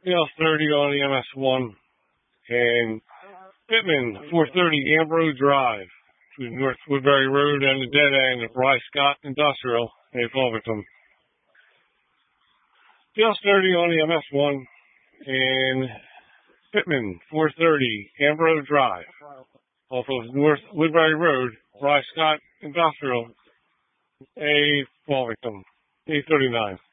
PL30 on the MS1 and Pittman, 430 Ambrose Drive, between North Woodbury Road and the dead end of Bryce Scott Industrial, a fall victim. PL30 on the MS1 and Pittman, 430 Ambrose Drive, off of North Woodbury Road, Bryce Scott Industrial, a fall victim, A39.